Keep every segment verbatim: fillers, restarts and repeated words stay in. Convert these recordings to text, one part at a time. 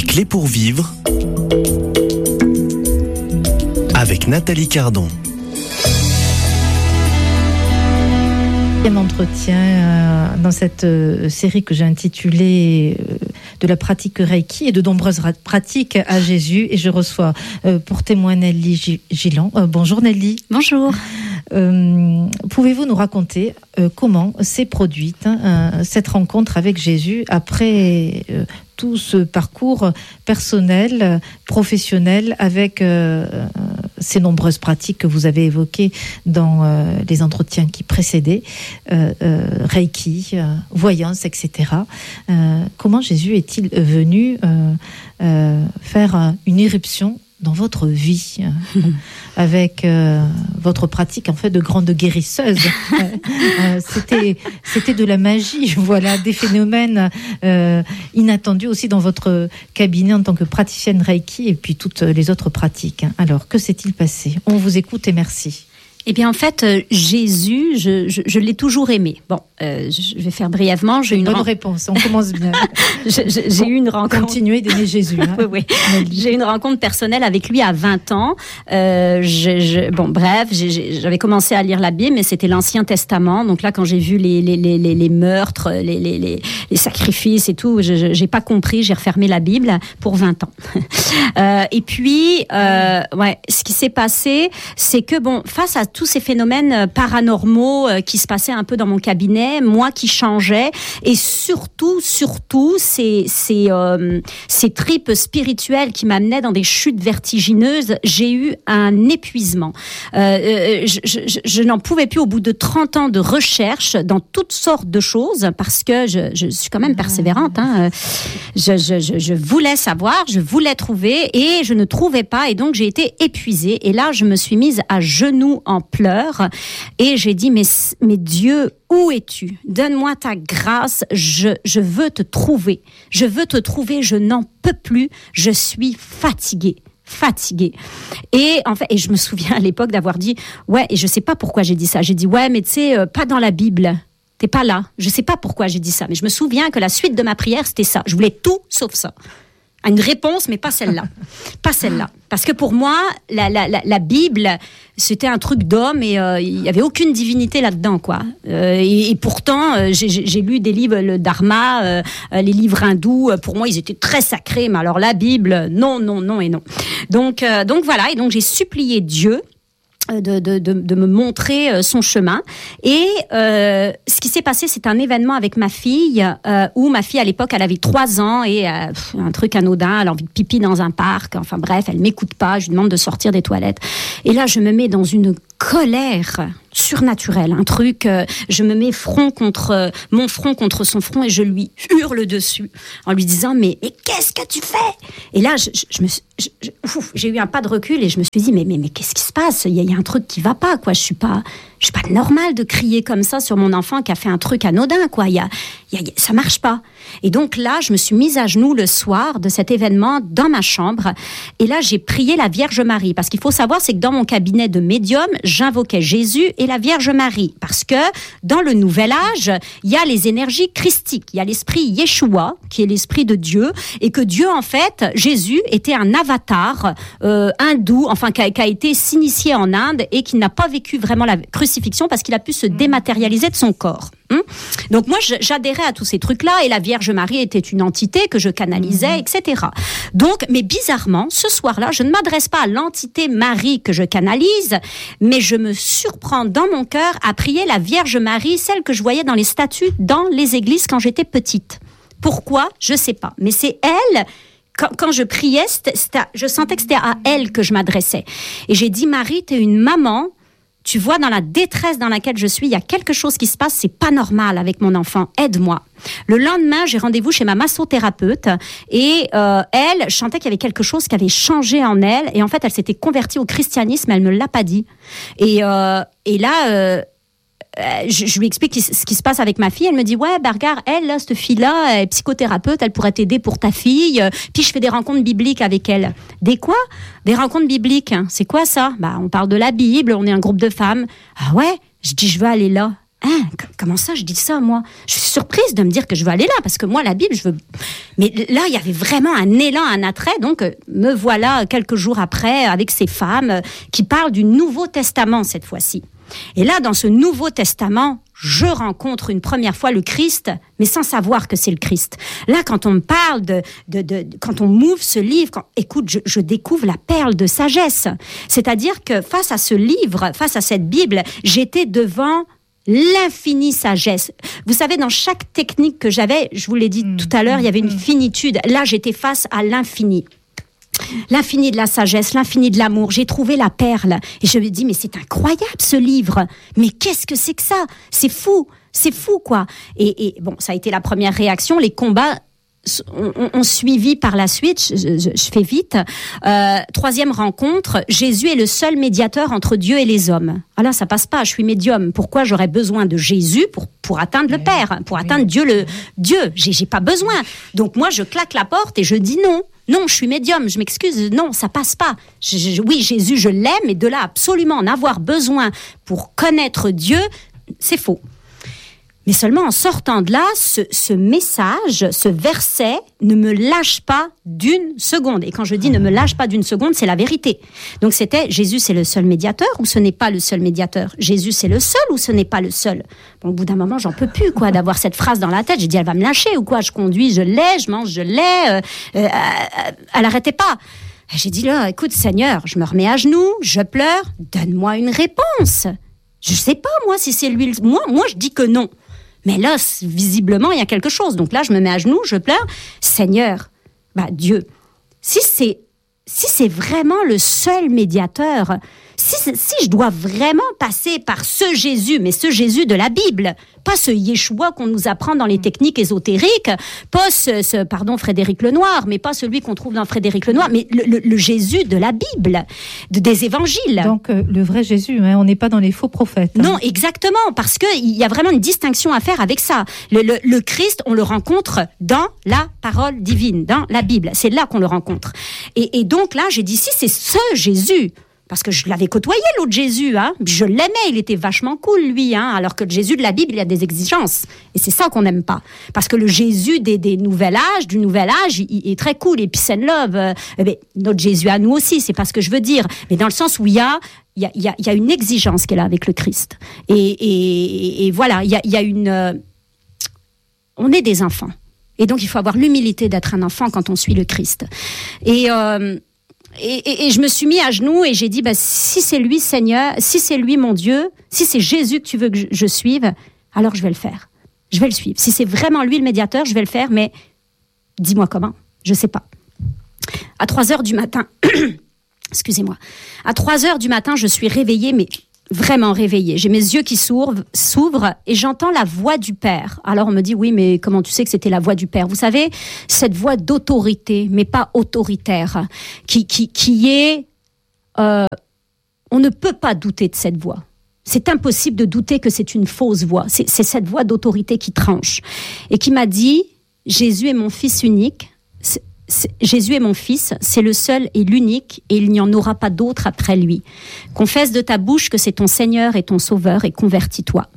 clés pour vivre avec Nathalie Cardon. Deuxième entretien euh, dans cette euh, série que j'ai intitulée euh, de la pratique Reiki et de nombreuses ra- pratiques à Jésus, et je reçois euh, pour témoin Nelly G- Gillan. Euh, bonjour Nelly. Bonjour. Euh, pouvez-vous nous raconter euh, comment s'est produite hein, cette rencontre avec Jésus après euh, tout ce parcours personnel, professionnel, avec euh, ces nombreuses pratiques que vous avez évoquées dans euh, les entretiens qui précédaient, euh, euh, Reiki, euh, voyance, et cetera. Euh, comment Jésus est-il venu euh, euh, faire une irruption dans votre vie, euh, avec euh, votre pratique en fait de grande guérisseuse. euh, euh, c'était, c'était de la magie, voilà, des phénomènes euh, inattendus aussi dans votre cabinet en tant que praticienne Reiki et puis toutes les autres pratiques. Alors, que s'est-il passé ? On vous écoute et merci. Eh bien, en fait, euh, Jésus, je, je, je l'ai toujours aimé. Bon, euh, je vais faire brièvement. J'ai une bonne ren- réponse. On commence bien. je, je, j'ai Bon, eu une rencontre. Continuez d'aimer Jésus. Hein. Oui, oui. J'ai eu une rencontre personnelle avec lui à vingt ans. Euh, je, je, bon, bref, j'ai, j'ai, j'avais commencé à lire la Bible, mais c'était l'Ancien Testament. Donc là, quand j'ai vu les, les, les, les, les meurtres, les, les, les, les sacrifices et tout, je, je, j'ai pas compris. J'ai refermé la Bible pour vingt ans. euh, et puis, euh, ouais, ce qui s'est passé, c'est que bon, face à tous ces phénomènes paranormaux euh, qui se passaient un peu dans mon cabinet, moi qui changeais, et surtout, surtout, ces, ces, euh, ces tripes spirituelles qui m'amenaient dans des chutes vertigineuses, j'ai eu un épuisement. Euh, je, je, je n'en pouvais plus au bout de trente ans de recherche dans toutes sortes de choses, parce que je, je suis quand même persévérante. Hein. Je, je, je, je voulais savoir, je voulais trouver, et je ne trouvais pas, et donc j'ai été épuisée. Et là, je me suis mise à genoux en pleurs, et j'ai dit, mais, mais Dieu, où es-tu ? Donne-moi ta grâce, je, je veux te trouver. Je veux te trouver, je n'en peux plus, je suis fatiguée. fatiguée. Et en fait, et je me souviens à l'époque d'avoir dit, ouais, et je sais pas pourquoi j'ai dit ça. J'ai dit, ouais, mais tu sais, euh, pas dans la Bible. T'es pas là. Je sais pas pourquoi j'ai dit ça, mais je me souviens que la suite de ma prière, c'était ça. Je voulais tout sauf ça. Une réponse, mais pas celle-là. Pas celle-là. Parce que pour moi, la, la, la, la Bible, c'était un truc d'homme et euh, il n'y avait aucune divinité là-dedans, quoi. Euh, et, et pourtant, euh, j'ai, j'ai lu des livres, le Dharma, euh, les livres hindous. Pour moi, ils étaient très sacrés. Mais alors la Bible, non, non, non et non. Donc, euh, donc voilà. Et donc j'ai supplié Dieu De, de, de, de me montrer son chemin. Et euh, ce qui s'est passé, c'est un événement avec ma fille, euh, où ma fille, à l'époque, elle avait trois ans, et euh, pff, un truc anodin, elle a envie de pipi dans un parc, enfin bref, elle m'écoute pas, je lui demande de sortir des toilettes. Et là, je me mets dans une colère surnaturelle, un truc, euh, je me mets front contre, euh, mon front contre son front, et je lui hurle dessus, en lui disant, mais, mais qu'est-ce que tu fais ? Et là, je, je, je me, je, je, ouf, j'ai eu un pas de recul, et je me suis dit, mais, mais, mais qu'est-ce qui se passe ? Il y, a, il y a un truc qui va pas, quoi. Je suis pas, je suis pas normale de crier comme ça sur mon enfant qui a fait un truc anodin, quoi. Il y a, il y a, ça marche pas. Et donc là, je me suis mise à genoux le soir de cet événement dans ma chambre, et là, j'ai prié la Vierge Marie, parce qu'il faut savoir, c'est que dans mon cabinet de médium, j'invoquais Jésus et la Vierge Marie, parce que dans le Nouvel Âge, il y a les énergies christiques, il y a l'esprit Yeshua, qui est l'esprit de Dieu, et que Dieu, en fait, Jésus était un avatar euh, hindou, enfin, qui a, qui a été s'initié en Inde, et qui n'a pas vécu vraiment la crucifixion, parce qu'il a pu se dématérialiser de son corps. Hum Donc moi, j'adhérais à tous ces trucs-là, et la Vierge Marie était une entité que je canalisais, mmh. et cetera. Donc, mais bizarrement, ce soir-là, je ne m'adresse pas à l'entité Marie que je canalise, mais je me surprends dans mon cœur à prier la Vierge Marie, celle que je voyais dans les statues dans les églises quand j'étais petite. Pourquoi ? Je sais pas. Mais c'est elle... Quand, quand je priais, c'était, c'était, je sentais que c'était à elle que je m'adressais. Et j'ai dit, Marie, t'es une maman. Tu vois, dans la détresse dans laquelle je suis, il y a quelque chose qui se passe, c'est pas normal avec mon enfant, aide-moi. Le lendemain, j'ai rendez-vous chez ma massothérapeute, et euh, elle, je sentais qu'il y avait quelque chose qui avait changé en elle, et en fait, elle s'était convertie au christianisme, elle me l'a pas dit. Et, euh, et là... Euh, Euh, je, je lui explique ce qui se passe avec ma fille. Elle me dit, ouais, bah regarde, elle, là, cette fille-là, elle est psychothérapeute, elle pourrait t'aider pour ta fille. Puis je fais des rencontres bibliques avec elle. Des quoi ? Des rencontres bibliques. C'est quoi ça ? Bah, on parle de la Bible, on est un groupe de femmes. Ah ouais ? Je dis, je veux aller là. Hein, c- comment ça, je dis ça, moi? Je suis surprise de me dire que je veux aller là, parce que moi, la Bible, je veux... Mais là, il y avait vraiment un élan, un attrait, donc euh, me voilà quelques jours après, avec ces femmes euh, qui parlent du Nouveau Testament, cette fois-ci. Et là, dans ce Nouveau Testament, je rencontre une première fois le Christ, mais sans savoir que c'est le Christ. Là, quand on me parle de... de, de, de quand on m'ouvre ce livre, quand, écoute, je, je découvre la perle de sagesse. C'est-à-dire que face à ce livre, face à cette Bible, j'étais devant... l'infinie sagesse. Vous savez, dans chaque technique que j'avais, je vous l'ai dit mmh, tout à l'heure, mmh, il y avait une finitude. Là, j'étais face à l'infini. L'infini de la sagesse, l'infini de l'amour. J'ai trouvé la perle. Et je me dis, mais c'est incroyable ce livre. Mais qu'est-ce que c'est que ça? C'est fou. C'est fou, quoi. Et, et bon, ça a été la première réaction. Les combats On, on suivi par la suite, je, je, je fais vite. Euh, troisième rencontre, Jésus est le seul médiateur entre Dieu et les hommes. Ah là, ça passe pas, je suis médium. Pourquoi j'aurais besoin de Jésus pour, pour atteindre le Père, pour atteindre Dieu, le Dieu? J'ai, j'ai pas besoin. Donc moi, je claque la porte et je dis non. Non, je suis médium, je m'excuse, non, ça passe pas. Je, je, oui, Jésus, je l'aime, et de là, absolument en avoir besoin pour connaître Dieu, c'est faux. Mais seulement en sortant de là, ce, ce message, ce verset ne me lâche pas d'une seconde. Et quand je dis ne me lâche pas d'une seconde, c'est la vérité. Donc c'était Jésus, c'est le seul médiateur ou ce n'est pas le seul médiateur? Jésus, c'est le seul ou ce n'est pas le seul? Bon, au bout d'un moment, j'en peux plus, quoi, d'avoir cette phrase dans la tête. J'ai dit, elle va me lâcher ou quoi? Je conduis, je l'ai, je mange, je l'ai. Euh, euh, elle arrêtait pas. J'ai dit là, écoute, Seigneur, je me remets à genoux, je pleure, donne-moi une réponse. Je sais pas, moi, si c'est lui. Moi, moi, je dis que non. Mais là, visiblement, il y a quelque chose. Donc là, je me mets à genoux, je pleure. Seigneur, bah Dieu, si c'est, si c'est vraiment le seul médiateur, si, si je dois vraiment passer par ce Jésus, mais ce Jésus de la Bible, pas ce Yeshua qu'on nous apprend dans les techniques ésotériques, pas ce, ce pardon, Frédéric Lenoir, mais pas celui qu'on trouve dans Frédéric Lenoir, mais le, le, le Jésus de la Bible, de, des évangiles. Donc, euh, le vrai Jésus, hein, on n'est pas dans les faux prophètes. Hein. Non, exactement, parce qu'il y a vraiment une distinction à faire avec ça. Le, le, le Christ, on le rencontre dans la parole divine, dans la Bible. C'est là qu'on le rencontre. Et, et donc là, j'ai dit, si c'est ce Jésus, parce que je l'avais côtoyé, l'autre Jésus, hein. Je l'aimais, il était vachement cool, lui, hein. Alors que le Jésus de la Bible, il a des exigences. Et c'est ça qu'on n'aime pas. Parce que le Jésus des, des nouvel âge, du nouvel âge, il, il est très cool, et peace and love. Euh, mais notre Jésus à nous aussi, c'est pas ce que je veux dire. Mais dans le sens où il y a, il y a, il y a, il y a une exigence qu'elle a avec le Christ. Et, et, et voilà, il y a, il y a une... Euh, on est des enfants. Et donc, il faut avoir l'humilité d'être un enfant quand on suit le Christ. Et... Euh, Et, et, et je me suis mis à genoux et j'ai dit, bah, si c'est lui, Seigneur, si c'est lui, mon Dieu, si c'est Jésus que tu veux que je, je suive, alors je vais le faire. Je vais le suivre. Si c'est vraiment lui le médiateur, je vais le faire, mais dis-moi comment. Je sais pas. À trois heures du matin, excusez-moi, à trois heures du matin, je suis réveillée, mais vraiment réveillée. J'ai mes yeux qui s'ouvrent, s'ouvrent et j'entends la voix du Père. Alors on me dit, oui, mais comment tu sais que c'était la voix du Père? Vous savez, cette voix d'autorité, mais pas autoritaire, qui, qui, qui est... Euh, on ne peut pas douter de cette voix. C'est impossible de douter que c'est une fausse voix. C'est, c'est cette voix d'autorité qui tranche. Et qui m'a dit, Jésus est mon fils unique. C'est, c'est, Jésus est mon fils, c'est le seul et l'unique, et il n'y en aura pas d'autre après lui. Confesse de ta bouche que c'est ton Seigneur et ton Sauveur, et convertis-toi.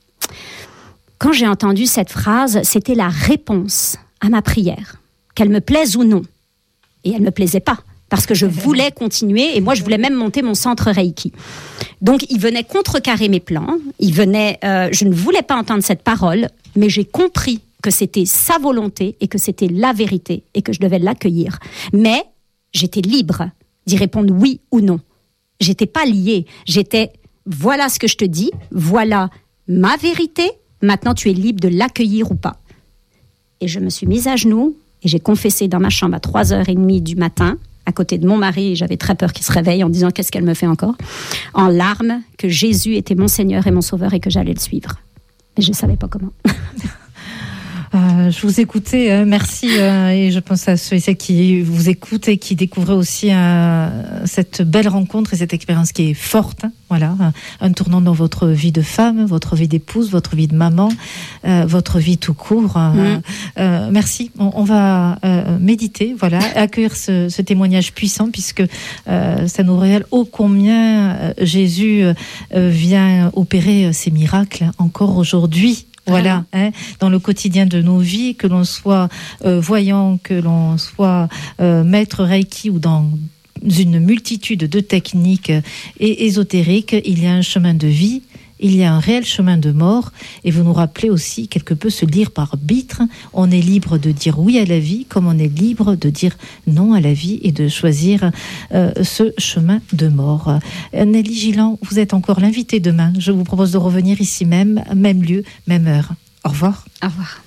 Quand j'ai entendu cette phrase, c'était la réponse à ma prière, qu'elle me plaise ou non. Et elle ne me plaisait pas, parce que je voulais continuer, et moi je voulais même monter mon centre Reiki. Donc il venait contrecarrer mes plans, il venait, euh, je ne voulais pas entendre cette parole, mais j'ai compris que c'était sa volonté et que c'était la vérité et que je devais l'accueillir. Mais j'étais libre d'y répondre oui ou non. J'étais pas liée. J'étais, voilà ce que je te dis, voilà ma vérité, maintenant tu es libre de l'accueillir ou pas. Et je me suis mise à genoux et j'ai confessé dans ma chambre à trois heures trente du matin, à côté de mon mari, et j'avais très peur qu'il se réveille en disant qu'est-ce qu'elle me fait encore, en larmes, que Jésus était mon Seigneur et mon Sauveur et que j'allais le suivre. Mais je ne savais pas comment. Euh, je vous écoutais, euh, merci, euh, et je pense à ceux et celles qui vous écoutent et qui découvrent aussi euh, cette belle rencontre et cette expérience qui est forte. Hein, voilà, un, un tournant dans votre vie de femme, votre vie d'épouse, votre vie de maman, euh, votre vie tout court. Euh, mmh. euh, merci. On, on va euh, méditer, voilà, accueillir ce, ce témoignage puissant puisque euh, ça nous révèle ô combien euh, Jésus euh, vient opérer ces miracles encore aujourd'hui. Voilà, hein, dans le quotidien de nos vies, que l'on soit euh, voyant, que l'on soit euh, maître Reiki ou dans une multitude de techniques et ésotériques, il y a un chemin de vie, il y a un réel chemin de mort. Et vous nous rappelez aussi quelque peu ce libre arbitre. On est libre de dire oui à la vie, comme on est libre de dire non à la vie et de choisir euh, ce chemin de mort. Nelly Gillan, vous êtes encore l'invité demain. Je vous propose de revenir ici même, même lieu, même heure. Au revoir. Au revoir.